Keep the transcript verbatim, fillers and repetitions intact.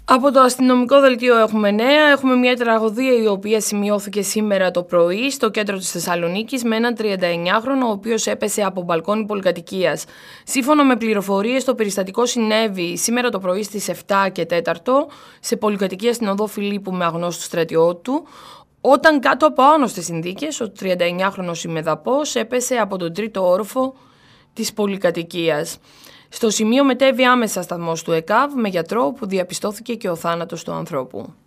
Από το αστυνομικό δελτίο έχουμε νέα. Έχουμε μια τραγωδία η οποία σημειώθηκε σήμερα το πρωί στο κέντρο της Θεσσαλονίκης με έναν τριανταεννιάχρονο ο οποίος έπεσε από μπαλκόνι πολυκατοικίας. Σύμφωνα με πληροφορίες, το περιστατικό συνέβη σήμερα το πρωί στις επτά και τέταρτο σε πολυκατοικία στην οδό Φιλίππου με αγνώστου στρατιώτου, όταν κάτω από άγνωστες συνθήκες ο τριανταεννιάχρονος ημεδαπός έπεσε από τον τρίτο όροφο της πολυκατοικίας. Στο σημείο μετέβη άμεσα σταθμός του ΕΚΑΒ με γιατρό, που διαπιστώθηκε και ο θάνατος του ανθρώπου.